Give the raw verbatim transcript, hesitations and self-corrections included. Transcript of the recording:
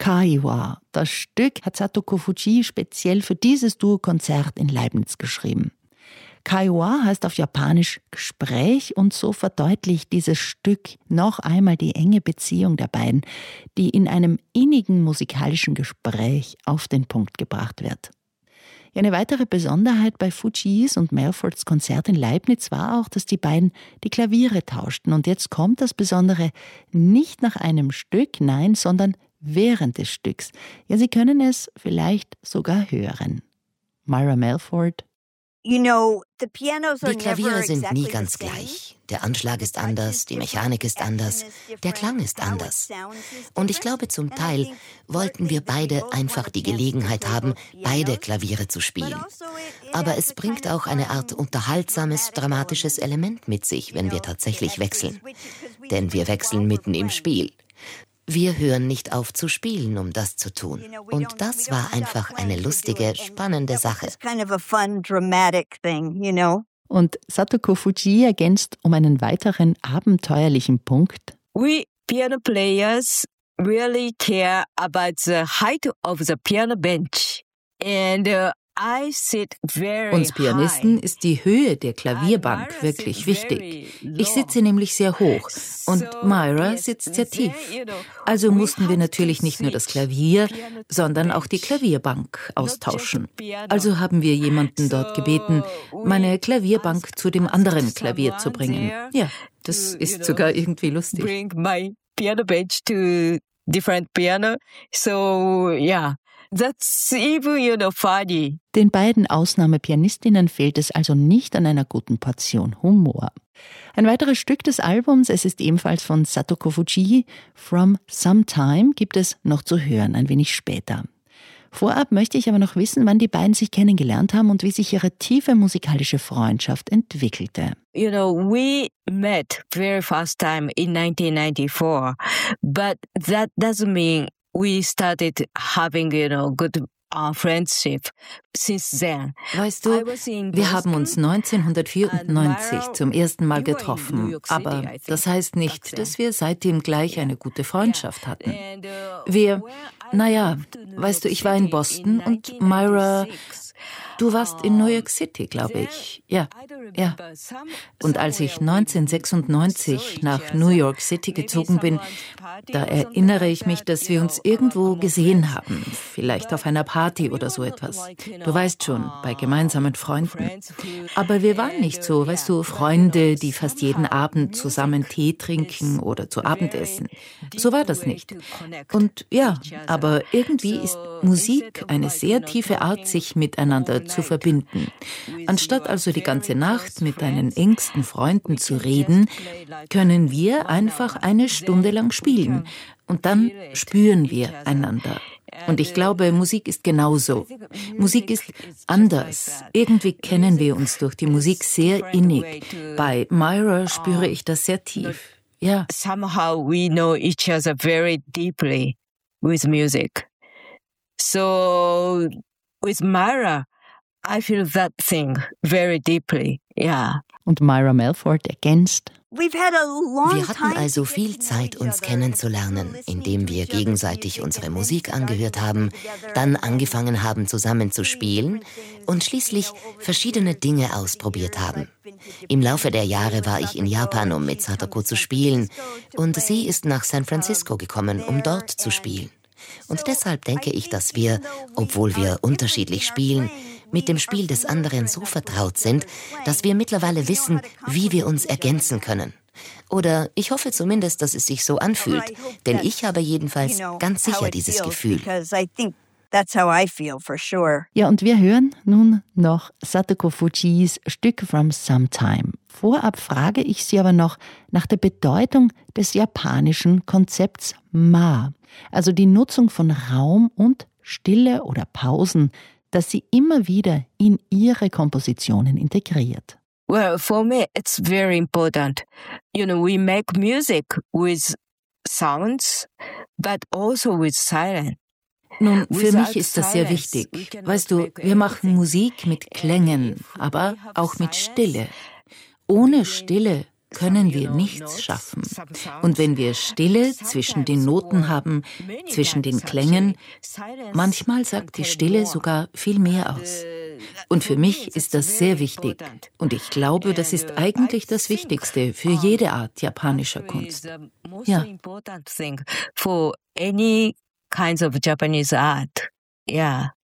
Kaiwa. Das Stück hat Satoko Fujii speziell für dieses Duo-Konzert in Leibniz geschrieben. Kaiwa heißt auf Japanisch Gespräch und so verdeutlicht dieses Stück noch einmal die enge Beziehung der beiden, die in einem innigen musikalischen Gespräch auf den Punkt gebracht wird. Ja, eine weitere Besonderheit bei Fujiis und Melfords Konzert in Leibniz war auch, dass die beiden die Klaviere tauschten. Und jetzt kommt das Besondere nicht nach einem Stück, nein, sondern während des Stücks. Ja, Sie können es vielleicht sogar hören. Myra Melford. Die Klaviere sind nie ganz gleich. Der Anschlag ist anders, die Mechanik ist anders, der Klang ist anders. Und ich glaube, zum Teil wollten wir beide einfach die Gelegenheit haben, beide Klaviere zu spielen. Aber es bringt auch eine Art unterhaltsames, dramatisches Element mit sich, wenn wir tatsächlich wechseln. Denn wir wechseln mitten im Spiel. Wir hören nicht auf zu spielen, um das zu tun. Und das war einfach eine lustige, spannende Sache. Und Satoko Fujii ergänzt um einen weiteren abenteuerlichen Punkt. We piano players really care about the height of the piano bench. And uh, Uns Pianisten ist die Höhe der Klavierbank wirklich wichtig. Ich sitze nämlich sehr hoch und Myra sitzt sehr tief. Also mussten wir natürlich nicht nur das Klavier, sondern auch die Klavierbank austauschen. Also haben wir jemanden dort gebeten, meine Klavierbank zu dem anderen Klavier zu bringen. Ja, das ist sogar irgendwie lustig. Bring my piano bench to different piano. So, yeah. That's even, you know, funny. Den beiden Ausnahmepianistinnen fehlt es also nicht an einer guten Portion Humor. Ein weiteres Stück des Albums, es ist ebenfalls von Satoko Fujii, From Some Time, gibt es noch zu hören, ein wenig später. Vorab möchte ich aber noch wissen, wann die beiden sich kennengelernt haben und wie sich ihre tiefe musikalische Freundschaft entwickelte. You know, we met very first time in nineteen ninety-four, but that doesn't mean we started having, you know, good uh, friendship since then. Weißt du, wir haben uns neunzehnhundertvierundneunzig zum ersten Mal getroffen, aber das heißt nicht, dass wir seitdem gleich eine gute Freundschaft hatten. Wir, naja, weißt du, ich war in Boston und Myra, du warst in New York City, glaube ich. Ja, ja. Und als ich neunzehnhundertsechsundneunzig nach New York City gezogen bin, da erinnere ich mich, dass wir uns irgendwo gesehen haben. Vielleicht auf einer Party oder so etwas. Du weißt schon, bei gemeinsamen Freunden. Aber wir waren nicht so, weißt du, Freunde, die fast jeden Abend zusammen Tee trinken oder zu Abend essen. So war das nicht. Und ja, aber irgendwie ist Musik eine sehr tiefe Art, sich miteinander zu verbinden. Anstatt also die ganze Nacht mit deinen engsten Freunden zu reden, können wir einfach eine Stunde lang spielen und dann spüren wir einander. Und ich glaube, Musik ist genauso. Musik ist anders. Irgendwie kennen wir uns durch die Musik sehr innig. Bei Myra spüre ich das sehr tief. Ja. Somehow we know each other very deeply with music. So with Myra, I feel that thing very deeply, yeah. Und Myra Melford ergänzt: Wir hatten also viel Zeit, uns kennenzulernen, indem wir gegenseitig unsere Musik angehört haben, dann angefangen haben, zusammen zu spielen und schließlich verschiedene Dinge ausprobiert haben. Im Laufe der Jahre war ich in Japan, um mit Satoko zu spielen, und sie ist nach San Francisco gekommen, um dort zu spielen. Und deshalb denke ich, dass wir, obwohl wir unterschiedlich spielen, mit dem Spiel des anderen so vertraut sind, dass wir mittlerweile wissen, wie wir uns ergänzen können. Oder ich hoffe zumindest, dass es sich so anfühlt, denn ich habe jedenfalls ganz sicher dieses Gefühl. Ja, und wir hören nun noch Satoko Fujiis Stück From Some Time. Vorab frage ich Sie aber noch nach der Bedeutung des japanischen Konzepts Ma, also die Nutzung von Raum und Stille oder Pausen, das sie immer wieder in ihre Kompositionen integriert. Well, for me, it's very important. You know, we make music with sounds, but also with silence. Nun, für mich ist das sehr wichtig. Weißt du, wir machen Musik mit Klängen, aber auch mit Stille. Ohne Stille können wir nichts schaffen. Und wenn wir Stille zwischen den Noten haben, zwischen den Klängen, manchmal sagt die Stille sogar viel mehr aus. Und für mich ist das sehr wichtig. Und ich glaube, das ist eigentlich das Wichtigste für jede Art japanischer Kunst. Ja. For any kinds of Japanese art. Yeah.